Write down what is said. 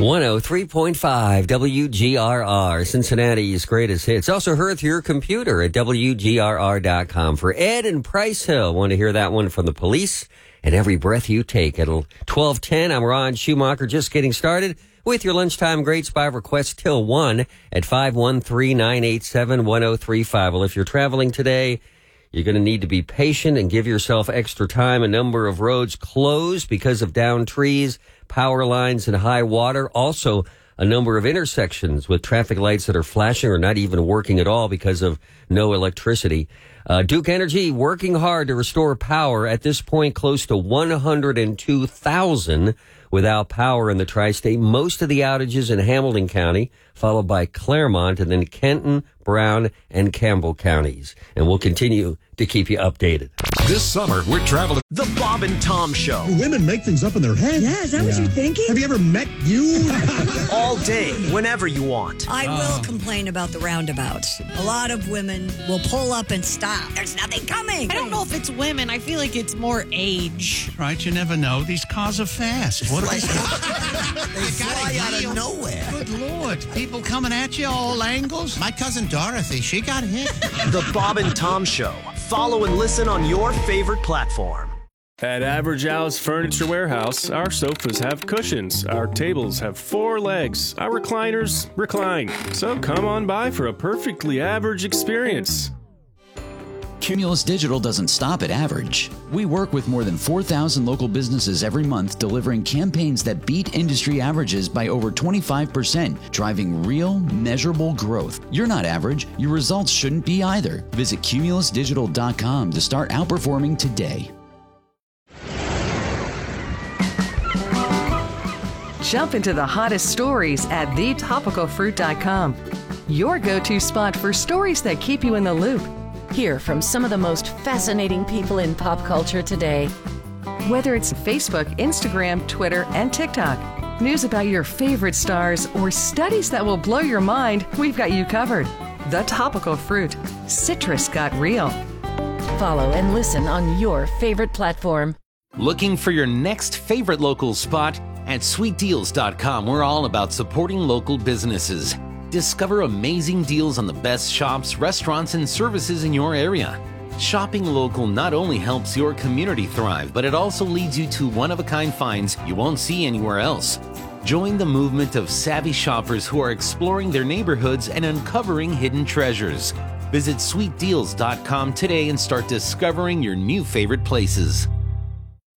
103.5 WGRR, Cincinnati's greatest hits. Also heard through your computer at WGRR.com. For Ed and Price Hill, want to hear that one from the Police and Every Breath You Take. At 12:10, I'm Ron Schumacher, just getting started with your lunchtime greats by request till 1 at 513-987-1035. Well, if you're traveling today, you're going to need to be patient and give yourself extra time. A number of roads closed because of downed trees, power lines, and high water. Also, a number of intersections with traffic lights that are flashing or not even working at all because of no electricity. Duke Energy working hard to restore power. At this point, close to 102,000 without power in the tri-state. Most of the outages in Hamilton County, followed by Claremont, and then Kenton, Brown, and Campbell counties. And we'll continue to keep you updated. This summer, we're traveling. The Bob and Tom Show. Do women make things up in their head? Yeah, is that what you're thinking? Have you ever met you? All day, whenever you want. I will complain about the roundabouts. A lot of women will pull up and stop. There's nothing coming. I don't know if it's women. I feel like it's more age. Right, you never know. These cars are fast. What are they? They fly out of nowhere. Good Lord. People coming at you all angles. My cousin Dorothy, she got hit. The Bob and Tom Show. Follow and listen on your favorite platform. At Average Al's Furniture Warehouse, our sofas have cushions, our tables have 4 legs, our recliners recline. So come on by for a perfectly average experience. Cumulus Digital doesn't stop at average. We work with more than 4,000 local businesses every month, delivering campaigns that beat industry averages by over 25%, driving real, measurable growth. You're not average. Your results shouldn't be either. Visit cumulusdigital.com to start outperforming today. Jump into the hottest stories at thetopicalfruit.com. Your go-to spot for stories that keep you in the loop. Hear from some of the most fascinating people in pop culture today. Whether it's Facebook, Instagram, Twitter, and TikTok, news about your favorite stars, or studies that will blow your mind, we've got you covered. The Topical Fruit. Citrus got real. Follow and listen on your favorite platform. Looking for your next favorite local spot? At sweetdeals.com, we're all about supporting local businesses. Discover amazing deals on the best shops, restaurants, and services in your area. Shopping local not only helps your community thrive, but it also leads you to one-of-a-kind finds you won't see anywhere else. Join the movement of savvy shoppers who are exploring their neighborhoods and uncovering hidden treasures. Visit sweetdeals.com today and start discovering your new favorite places.